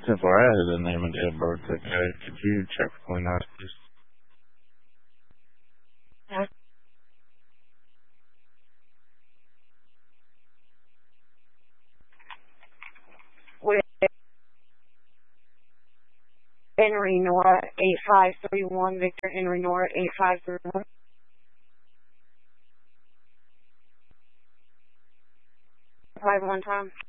Before I had the name and date of birth, could you check for me now, please? With Henry Nora 8531, Victor Henry Nora 8531. Five one time.